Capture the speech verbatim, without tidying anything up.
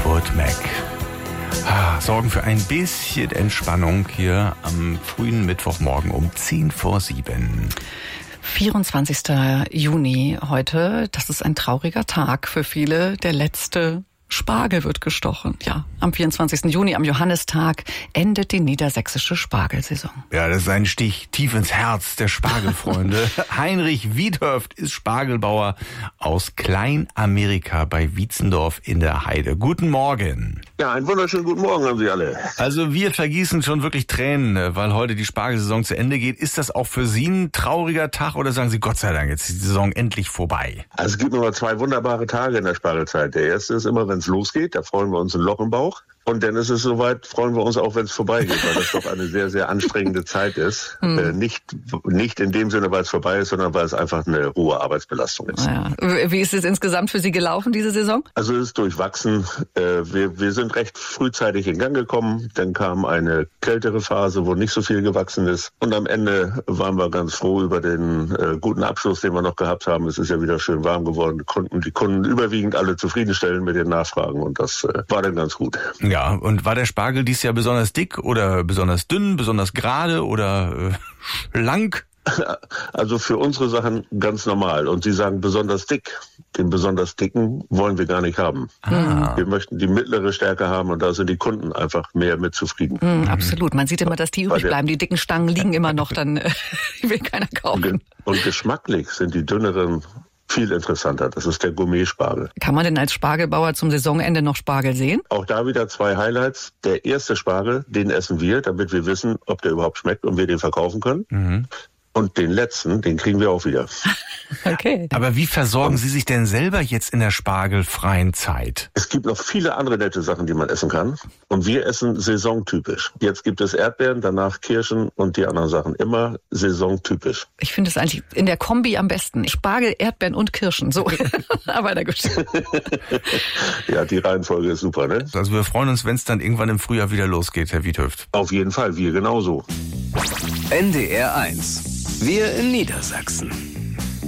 Fleetwood Mac. Ah, sorgen für ein bisschen Entspannung hier am frühen Mittwochmorgen um zehn vor sieben. vierundzwanzigster Juni heute. Das ist ein trauriger Tag für viele. Der letzte Spargel wird gestochen. Ja, am vierundzwanzigsten Juni, am Johannistag, endet die niedersächsische Spargelsaison. Ja, das ist ein Stich tief ins Herz der Spargelfreunde. Heinrich Wiedhöft ist Spargelbauer aus Kleinamerika bei Wietzendorf in der Heide. Guten Morgen. Ja, einen wunderschönen guten Morgen haben Sie alle. Also wir vergießen schon wirklich Tränen, weil heute die Spargelsaison zu Ende geht. Ist das auch für Sie ein trauriger Tag oder sagen Sie, Gott sei Dank, jetzt ist die Saison endlich vorbei? Also es gibt nur noch zwei wunderbare Tage in der Spargelzeit. Der erste ist immer, wenn es losgeht, da freuen wir uns ein Loch im Bauch. Und dann ist es soweit, freuen wir uns auch, wenn es vorbeigeht, weil das doch eine sehr, sehr anstrengende Zeit ist. Mhm. Äh, nicht, nicht in dem Sinne, weil es vorbei ist, sondern weil es einfach eine hohe Arbeitsbelastung ist. Ja. Wie ist es insgesamt für Sie gelaufen, diese Saison? Also es ist durchwachsen. Äh, wir, wir sind recht frühzeitig in Gang gekommen. Dann kam eine kältere Phase, wo nicht so viel gewachsen ist. Und am Ende waren wir ganz froh über den äh, guten Abschluss, den wir noch gehabt haben. Es ist ja wieder schön warm geworden. Wir konnten die Kunden überwiegend alle zufriedenstellen mit den Nachfragen. Und das äh, war dann ganz gut. Ja. Ja, und war der Spargel dieses Jahr besonders dick oder besonders dünn, besonders gerade oder äh, schlank? Also für unsere Sachen ganz normal. Und Sie sagen besonders dick. Den besonders dicken wollen wir gar nicht haben. Ah. Wir möchten die mittlere Stärke haben und da sind die Kunden einfach mehr mit zufrieden. Mm, absolut. Man sieht immer, dass die übrig bleiben. Die dicken Stangen liegen immer noch, dann äh, will keiner kaufen. Und geschmacklich sind die dünneren viel interessanter. Das ist der Gourmet-Spargel. Kann man denn als Spargelbauer zum Saisonende noch Spargel sehen? Auch da wieder zwei Highlights. Der erste Spargel, den essen wir, damit wir wissen, ob der überhaupt schmeckt und wir den verkaufen können. Mhm. Und den letzten, den kriegen wir auch wieder. Okay. Aber wie versorgen Sie sich denn selber jetzt in der spargelfreien Zeit? Es gibt noch viele andere nette Sachen, die man essen kann. Und wir essen saisontypisch. Jetzt gibt es Erdbeeren, danach Kirschen und die anderen Sachen. Immer saisontypisch. Ich finde es eigentlich in der Kombi am besten. Spargel, Erdbeeren und Kirschen. So. Aber na gut. Ja, die Reihenfolge ist super, ne? Also wir freuen uns, wenn es dann irgendwann im Frühjahr wieder losgeht, Herr Wiedhöft. Auf jeden Fall, wir genauso. N D R eins. Wir in Niedersachsen.